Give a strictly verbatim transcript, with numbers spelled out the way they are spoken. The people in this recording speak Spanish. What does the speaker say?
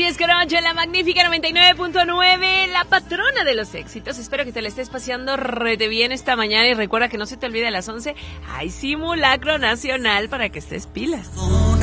diez con ocho, la magnífica noventa y nueve punto nueve, la patrona de los éxitos. Espero que te la estés paseando rete bien esta mañana y recuerda que no se te olvide a las once, hay simulacro nacional para que estés pilas.